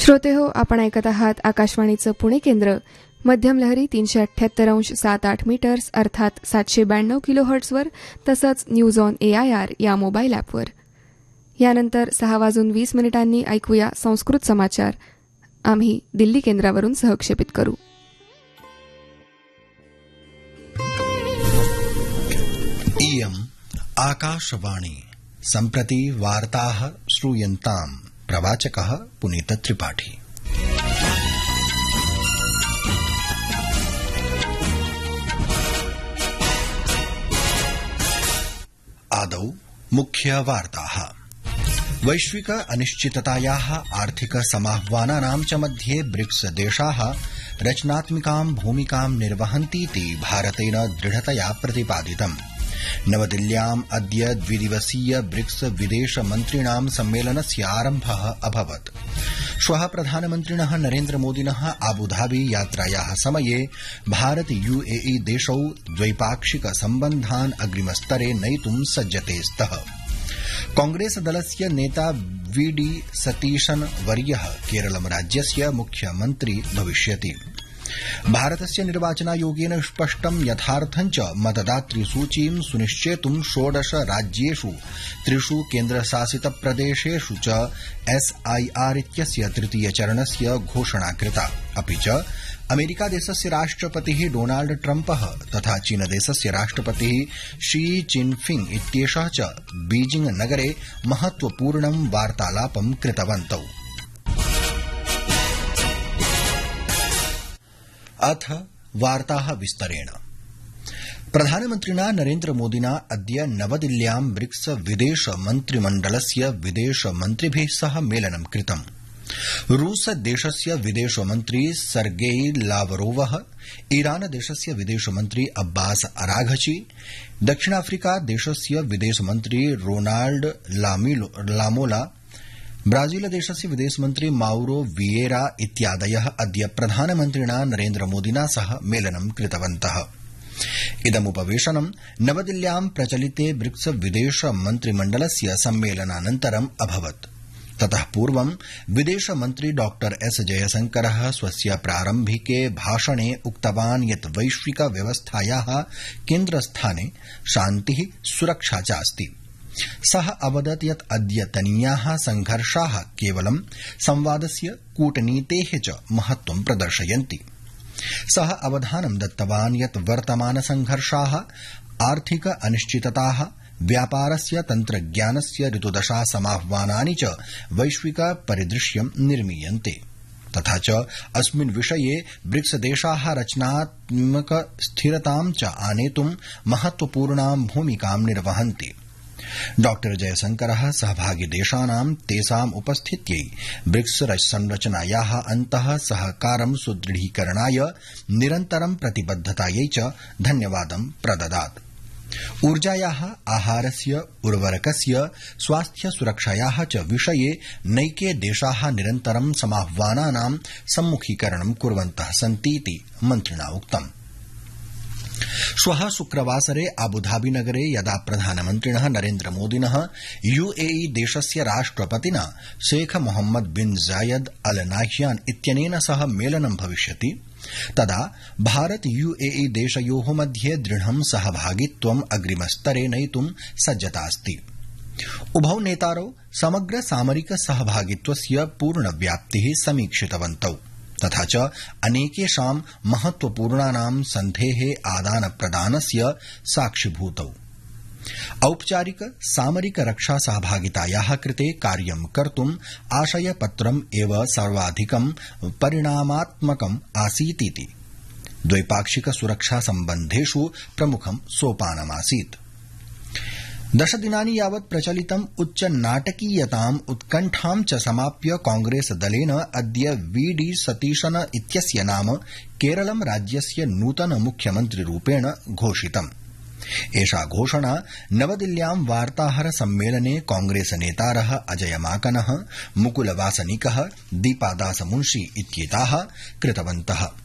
श्रोतेहो, आपण ऐकत आहात आकाशवाणीचं पुणे केंद्र. मध्यम लहरी 378.78 मीटर्स अर्थात 792 किलोहर्ट्झवर तसंच news on AIR yeah mobile ॲपवर. यानंतर 6:20 ऐकूया संस्कृत समाचार. आम्ही दिल्ली केंद्रावरून सहक्षेपित करू. इयम् आकाशवाणी. सम्प्रति वार्ताः श्रूयन्ताम्. प्रवाचकः पुनीत त्रिपाठी. आदौ मुख्य वार्ताः. वैश्विक अनिश्चिततायाः आर्थिक समाह्वानानां च मध्ये ब्रिक्स देशाः रचनात्मिकां भूमिकां निर्वहन्तीति भारतेन दृढतया प्रतिपादितम्. नवदिल्ल्याम् अद्य द्विदिवसीय ब्रिक्स विदेश मन्त्रिणां सम्मेलनस्य आरम्भः अभवत्. श्वः प्रधानमन्त्रिणः नरेन्द्रमोदिनः आबुधाबी यात्रायाः समये भारत UAE देशौ द्वैपाक्षिक सम्बन्धान् अग्रिमस्तरे नयितुं सज्जते स्तः. कांग्रेस दलस्य नेता VD सतीशन् वर्यः केरलं राज्यस्य मुख्यमन्त्री भविष्यति. भारतस्य निर्वाचनायोगेन स्पष्टं यथार्थं च मतदातृसूचीं सुनिश्चेतुं 16 राज्येषु 3 केन्द्रशासित प्रदेशेषु च SIR इत्यस्य तृतीयचरणस्य घोषणा कृता. अपि च अमेरिकादेशस्य राष्ट्रपतिः डोनाल्ड ट्रम्पः तथा चीनदेशस्य राष्ट्रपतिः शी चिनफिंग इत्येषः च बीजिंग नगरे महत्वपूर्णं वार्तालापं कृतवन्तौ. अथ वार्ताः विस्तरेण. प्रधानमन्त्रिणा नरेन्द्रमोदिना अद्य नवदिल्ल्यां ब्रिक्स विदेश मन्त्रिमण्डलस्य विदेशमन्त्रिभिः सह मेलनं कृतम्. रूसदेशस्य विदेशमन्त्री सर्गेई लावरोवः, ईरानदेशस्य विदेशमन्त्री अब्बास अराघची, दक्षिणाफ्रीकादेशस्य विदेशमन्त्री रोनाल्ड लामोला, ब्राजीलदेशस्य विदेशमन्त्री माउरो वियेरा इत्यादयः अद्य प्रधानमन्त्रिणा नरेन्द्रमोदिना सह मेलनं कृतवन्तः. इदमुपवेशनं नवदिल्ल्यां प्रचलिते ब्रिक्स विदेश मन्त्रिमण्डलस्य सम्मेलनानन्तरम् अभवत्. ततः पूर्वं विदेशमन्त्री डॉ S जयशंकरः स्वस्य प्रारम्भिके भाषणे उक्तवान् यत् वैश्विक व्यवस्थायाः केन्द्रस्थाने शान्तिः सुरक्षा चास्ति. सः अवदत् यत् अद्यतनीयाः संघर्षाः केवलं संवादस्य कूटनीतेः च महत्वं प्रदर्शयन्ति. सः अवधानं दत्तवान् यत् वर्तमान संघर्षाः आर्थिक अनिश्चितताः, व्यापारस्य तन्त्रज्ञानस्य ऋतुदशा समाह्वानानि च वैश्विक परिदृश्यं निर्मीयन्ते. तथा च अस्मिन् विषये ब्रिक्स देशाः रचनात्मक स्थिरतां च आनेतुं महत्वपूर्णां भूमिकां निर्वहन्ति. डॉ जयशंकरः सहभागिदेशानां तेषाम् उपस्थित्यै ब्रिक्स संरचनायाः अन्तः सहकारं सुदृढीकरणाय निरन्तरं प्रतिबद्धतायै च धन्यवादं प्रददात्. ऊर्जायाः, आहारस्य, उर्वरकस्य, स्वास्थ्य सुरक्षायाः च विषये नैके देशाः निरन्तरं समाह्वानानां सम्मुखीकरणं कुर्वन्तः सन्तीति मन्त्रिणा उक्तम्. श्वः शुक्रवासरे आबुधाबी नगरे यदा प्रधानमन्त्रिणः नरेन्द्रमोदिनः UAE देशस्य राष्ट्रपतिना शेख मोहम्मद बिन जायद अल नाह्यान इत्यनेन सह मेलनं भविष्यति, तदा भारत UAE देशयोः मध्ये दृढं सहभागित्वम् अग्रिमस्तरे नयितुं सज्जतास्ति. उभौ नेतारौ समग्र सामरिक सहभागित्वस्य पूर्णव्याप्तिः समीक्षितवन्तौ. तथा च अनेकेषां महत्वपूर्णानां सन्धेः आदानप्रदानस्य साक्षिभूतौ. औपचारिक सामरिक रक्षा सहभागितायाः कृते कार्यं कर्तुम् आशयपत्रम् एव सर्वाधिकं परिणामात्मकम् आसीतीति द्वैपाक्षिक सुरक्षा सम्बन्धेषु प्रमुखं सोपानमासीत्. 10 दिनानि यावत् प्रचलितम् उच्च नाटकीयताम् उत्कण्ठां च समाप्य कांग्रेस दलेन अद्य VD सतीशन इत्यस्य नाम केरलं राज्यस्य नूतन मुख्यमन्त्रिरूपेण घोषितम्. एषा घोषणा नवदिल्ल्यां वार्ताहर सम्मेलने कांग्रेस नेतारः अजय माकनः, मुकुल वासनिकः, दीपादास मुंशी इत्येताः कृतवन्तः.